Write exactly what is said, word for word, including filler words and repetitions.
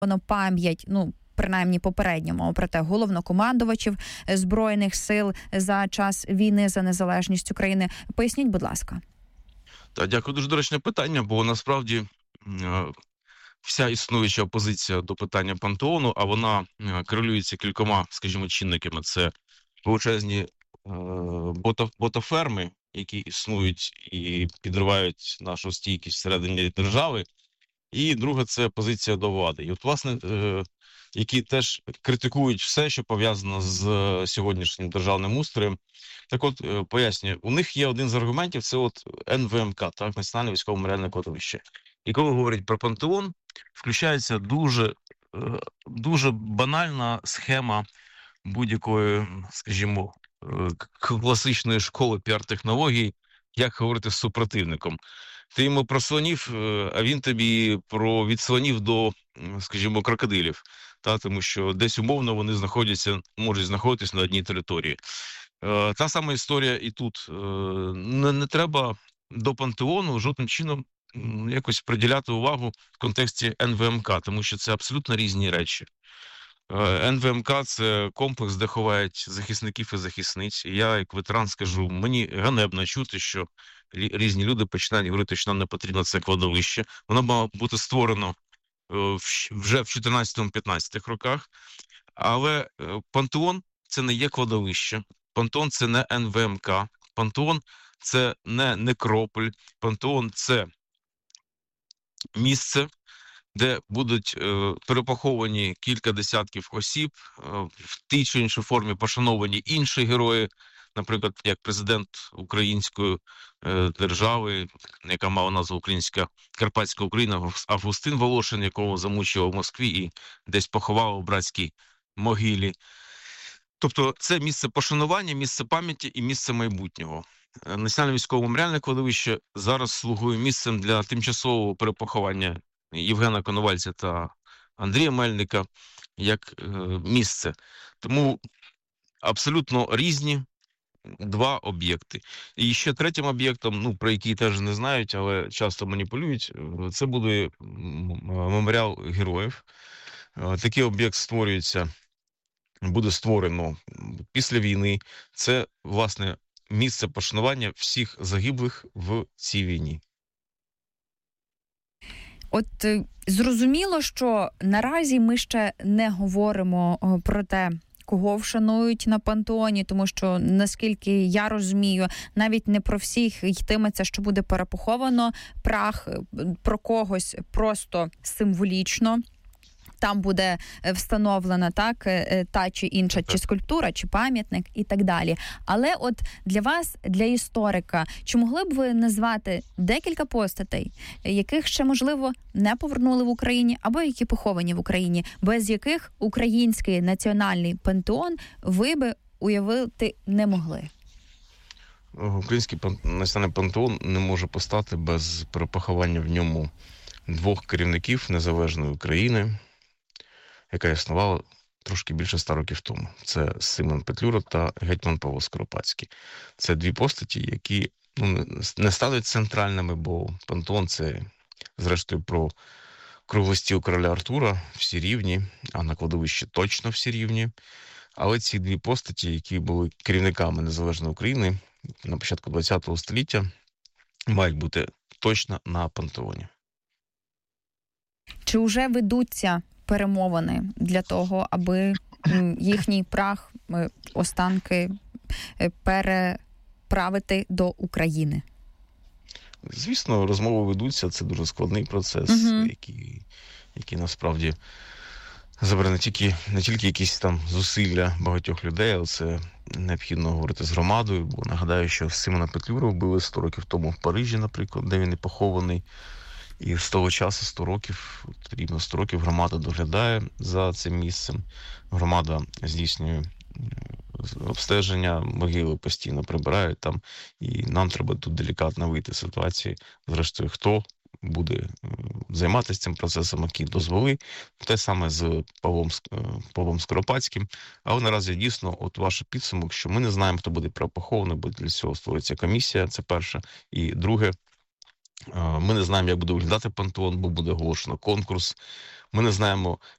воно пам'ять, ну, принаймні попередньо мова про те, головнокомандувачів Збройних сил за час війни за незалежність України. Поясніть, будь ласка. Так, дякую. Дуже доречне питання, бо насправді вся існуюча опозиція до питання пантеону, а вона корелюється кількома, скажімо, чинниками. Це величезні бота, ботаферми, які існують і підривають нашу стійкість всередині держави. І друге – це позиція до влади. І от, власне, які теж критикують все, що пов'язано з сьогоднішнім державним устроєм. Так от, пояснюю, у них є один з аргументів – це от ен ве ем ка, так, Національне військове меморіальне кладовище. І коли говорять про пантеон, включається дуже, дуже банальна схема будь-якої, скажімо, класичної школи піар-технологій, як говорити з супротивником. Ти йому про слонів, а він тобі про від слонів до, скажімо, крокодилів. Та, тому що десь умовно вони знаходяться, можуть знаходитись на одній території. Е, та сама історія і тут. Е, не, не треба до пантеону жодним чином якось приділяти увагу в контексті ен ве ем ка, тому що це абсолютно різні речі. Е, ен ве ем ка – це комплекс, де ховають захисників і захисниць. І я, як ветеран, скажу, мені ганебно чути, що різні люди починають говорити, що нам не потрібно це кладовище. Воно мало бути створено вже в чотирнадцятому-п'ятнадцятих роках. Але пантеон – це не є кладовище. Пантеон – це не ен ве ем ка. Пантеон – це не некрополь. Пантеон – це місце, де будуть е, перепоховані кілька десятків осіб, е, в тій чи іншій формі пошановані інші герої, наприклад, як президент української е, держави, яка мала назву Українська Карпатська Україна, Августин Волошин, якого замучили в Москві і десь поховали у братській могилі. Тобто це місце пошанування, місце пам'яті і місце майбутнього. Національне військове меморіальне кладовище зараз слугує місцем для тимчасового перепоховання Євгена Коновальця та Андрія Мельника як е, місце. Тому абсолютно різні два об'єкти. І ще третім об'єктом, ну, про який теж не знають, але часто маніпулюють, це буде меморіал героїв. Такий об'єкт створюється, буде створено після війни. Це, власне, місце пошанування всіх загиблих в цій війні. От зрозуміло, що наразі ми ще не говоримо про те, кого вшанують на пантеоні, тому що, наскільки я розумію, навіть не про всіх йтиметься, що буде перепоховано прах, про когось просто символічно. Там буде встановлена так та чи інша, чи скульптура, чи пам'ятник і так далі. Але от для вас, для історика, чи могли б ви назвати декілька постатей, яких ще, можливо, не повернули в Україні, або які поховані в Україні, без яких український національний пантеон ви би уявити не могли? Український національний пантеон не може постати без перепоховання в ньому двох керівників незалежної України, яка існувала трошки більше ста років тому. Це Симон Петлюра та гетьман Павло Скоропадський. Це дві постаті, які ну, не стали центральними, бо пантеон – це, зрештою, про круглий стіл короля Артура, всі рівні, а на кладовищі точно всі рівні. Але ці дві постаті, які були керівниками незалежної України на початку ХХ століття, мають бути точно на пантеоні. Чи вже ведуться перемовини для того, аби їхній прах, останки переправити до України? Звісно, розмови ведуться, це дуже складний процес, uh-huh. який, який насправді забере не тільки, не тільки якісь там зусилля багатьох людей, але це необхідно говорити з громадою, бо нагадаю, що Симона Петлюру вбили сто років тому в Парижі, наприклад, де він і похований. І з того часу, сто років, рівно сто років, громада доглядає за цим місцем. Громада здійснює обстеження, могили постійно прибирають там. І нам треба тут делікатно вийти з ситуації. Зрештою, хто буде займатися цим процесом, які дозволи. Те саме з Павлом, Павлом Скоропадським. Але наразі дійсно, от ваш підсумок, що ми не знаємо, хто буде похований, бо для цього створюється комісія, це перше. І друге, ми не знаємо, як буде виглядати пантеон, бо буде оголошено конкурс. Ми не знаємо,